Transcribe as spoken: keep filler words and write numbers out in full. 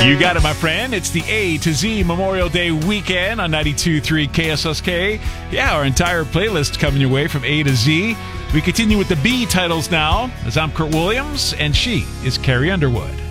You got it, my friend. It's the A to Z Memorial Day weekend on ninety-two point three K S S K. Yeah, our entire playlist coming your way from A to Z. We continue with the B titles now, as I'm Kurt Williams, and she is Carrie Underwood.